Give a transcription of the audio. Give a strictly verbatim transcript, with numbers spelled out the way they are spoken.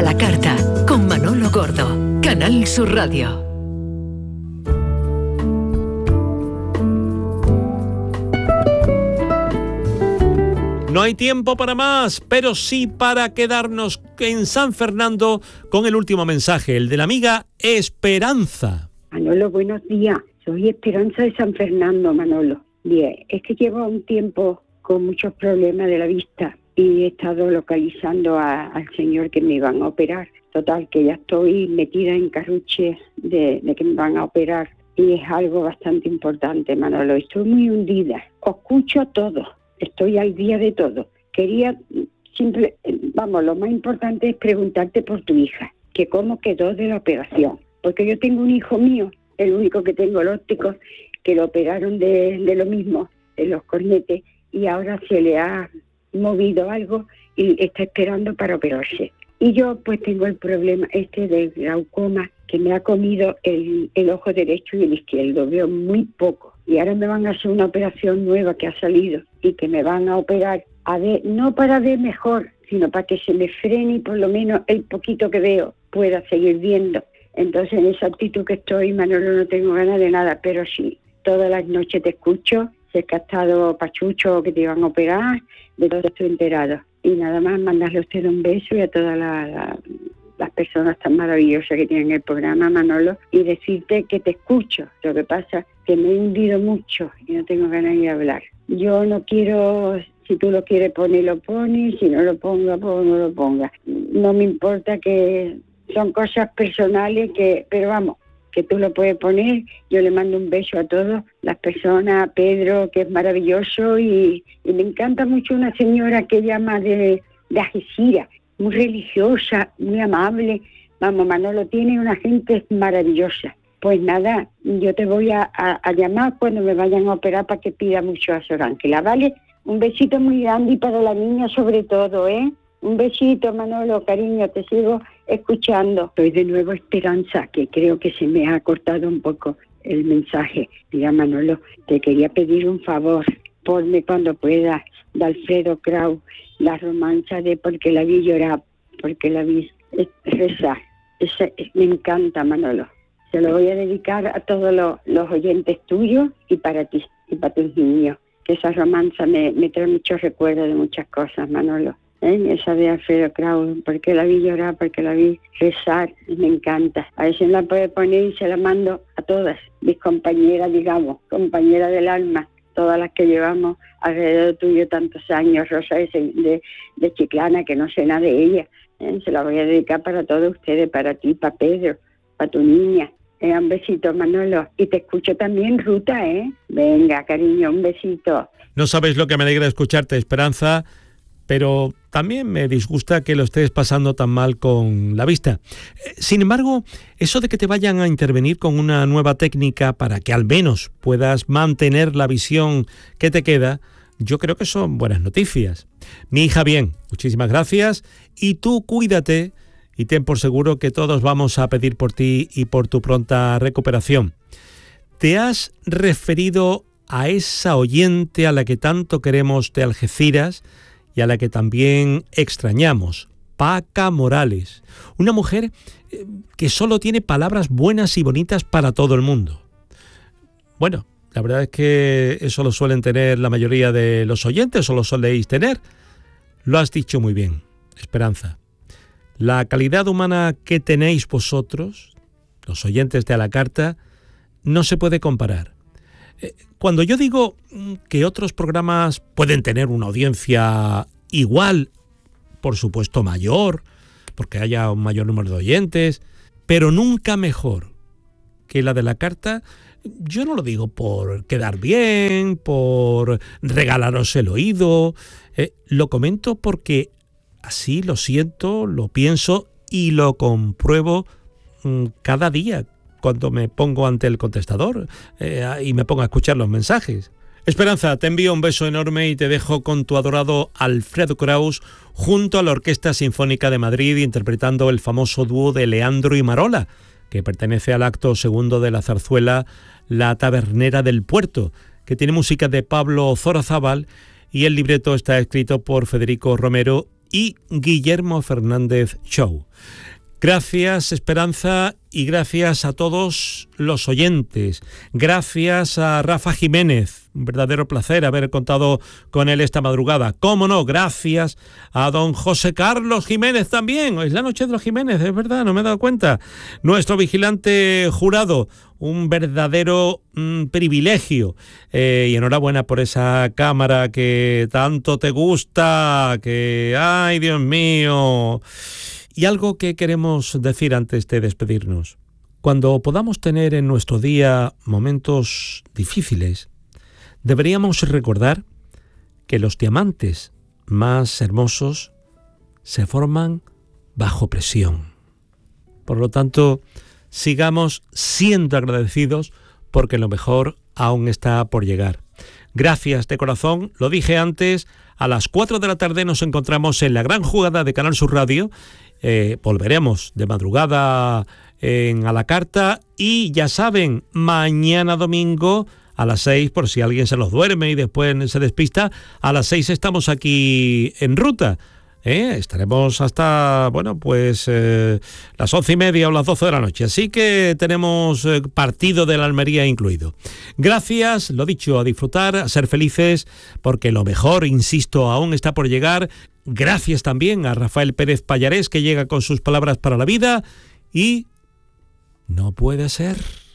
la carta, con Manolo Gordo, Canal Sur Radio. No hay tiempo para más, pero sí para quedarnos en San Fernando con el último mensaje, el de la amiga Esperanza. Manolo, buenos días. Soy Esperanza de San Fernando, Manolo. Bien, es que llevo un tiempo con muchos problemas de la vista y he estado localizando a, al señor que me iban a operar. Total, que ya estoy metida en carruche de, de que me van a operar y es algo bastante importante, Manolo. Estoy muy hundida. Os escucho todo. Estoy al día de todo. Quería, simple, vamos, lo más importante es preguntarte por tu hija, que cómo quedó de la operación. Porque yo tengo un hijo mío, el único que tengo, el óptico, que lo operaron de, de lo mismo, de los cornetes, y ahora se le ha movido algo y está esperando para operarse. Y yo pues tengo el problema este del glaucoma, que me ha comido el, el ojo derecho y el izquierdo, veo muy poco. Y ahora me van a hacer una operación nueva que ha salido y que me van a operar, a ver, no para ver mejor, sino para que se me frene y por lo menos el poquito que veo pueda seguir viendo. Entonces en esa actitud que estoy, Manolo, no tengo ganas de nada, pero sí, todas las noches te escucho, si es que ha estado pachucho que te iban a operar, de todo estoy enterado. Y nada más mandarle a usted un beso y a todas la, la, las personas tan maravillosas que tienen el programa, Manolo, y decirte que te escucho. Lo que pasa es que me he hundido mucho y no tengo ganas de hablar. Yo no quiero, si tú lo quieres poner, lo pones, si no lo ponga, pues no lo ponga. No me importa, que son cosas personales, que, pero vamos, que tú lo puedes poner. Yo le mando un beso a todas las personas, a Pedro, que es maravilloso, y, y me encanta mucho una señora que llama de, de Algeciras, muy religiosa, muy amable. Vamos, Manolo, tiene una gente maravillosa. Pues nada, yo te voy a, a, a llamar cuando me vayan a operar para que pida mucho a Sor Ángela, ¿vale? Un besito muy grande y para la niña sobre todo, ¿eh? Un besito, Manolo, cariño, te sigo escuchando. Soy de nuevo Esperanza, que creo que se me ha cortado un poco el mensaje. Mira, Manolo, te quería pedir un favor. Ponme cuando puedas de Alfredo Kraus, la romanza de Porque la vi llorar, porque la vi rezar. Esa, me encanta, Manolo. Se lo voy a dedicar a todos los, los oyentes tuyos y para ti, y para tus niños. Que esa romanza me, me trae muchos recuerdos de muchas cosas, Manolo. ¿Eh? Esa de Alfredo Kraus, porque la vi llorar, porque la vi rezar, me encanta. A veces la puede poner y se la mando a todas, mis compañeras, digamos, compañeras del alma, todas las que llevamos alrededor tuyo tantos años. Rosa de, de, de Chiclana, que no sé nada de ella, ¿eh? Se la voy a dedicar para todos ustedes, para ti, para Pedro, para tu niña. Eh, un besito, Manolo. Y te escucho también, Ruta, ¿eh? Venga, cariño, un besito. No sabes lo que me alegra escucharte, Esperanza, pero también me disgusta que lo estés pasando tan mal con la vista. Sin embargo, eso de que te vayan a intervenir con una nueva técnica para que al menos puedas mantener la visión que te queda, yo creo que son buenas noticias. Mi hija, bien, muchísimas gracias, y tú cuídate y ten por seguro que todos vamos a pedir por ti y por tu pronta recuperación. ¿Te has referido a esa oyente a la que tanto queremos de Algeciras y a la que también extrañamos? Paca Morales, una mujer que solo tiene palabras buenas y bonitas para todo el mundo. Bueno, la verdad es que eso lo suelen tener la mayoría de los oyentes, o lo soléis tener. Lo has dicho muy bien, Esperanza. La calidad humana que tenéis vosotros, los oyentes de A la Carta, no se puede comparar. Cuando yo digo que otros programas pueden tener una audiencia igual, por supuesto mayor, porque haya un mayor número de oyentes, pero nunca mejor que la de La Carta, yo no lo digo por quedar bien, por regalaros el oído, eh, lo comento porque así lo siento, lo pienso y lo compruebo mmm, cada día cuando me pongo ante el contestador eh, y me pongo a escuchar los mensajes. Esperanza, te envío un beso enorme y te dejo con tu adorado Alfredo Kraus junto a la Orquesta Sinfónica de Madrid interpretando el famoso dúo de Leandro y Marola, que pertenece al acto segundo de la zarzuela La Tabernera del Puerto, que tiene música de Pablo Zorazábal y el libreto está escrito por Federico Romero y Guillermo Fernández Show. Gracias, Esperanza, y gracias a todos los oyentes. Gracias a Rafa Jiménez, un verdadero placer haber contado con él esta madrugada. Cómo no, gracias a don José Carlos Jiménez también. Es la noche de los Jiménez, es verdad, no me he dado cuenta. Nuestro vigilante jurado, un verdadero mm, privilegio. Eh, y enhorabuena por esa cámara que tanto te gusta, que, ay, Dios mío... Y algo que queremos decir antes de despedirnos. Cuando podamos tener en nuestro día momentos difíciles, deberíamos recordar que los diamantes más hermosos se forman bajo presión. Por lo tanto, sigamos siendo agradecidos porque lo mejor aún está por llegar. Gracias de corazón, lo dije antes, a las cuatro de la tarde nos encontramos en la gran jugada de Canal Sur Radio. Eh, volveremos de madrugada en A la Carta y ya saben, mañana domingo a las seis, por si alguien se nos duerme y después se despista, a las seis estamos aquí en ruta. ¿Eh? Estaremos hasta, bueno, pues eh, las once y media o las doce de la noche. Así que tenemos eh, partido de la Almería incluido. Gracias, lo dicho, a disfrutar, a ser felices, porque lo mejor, insisto, aún está por llegar. Gracias también a Rafael Pérez Pallarés, que llega con sus palabras para la vida. Y no puede ser...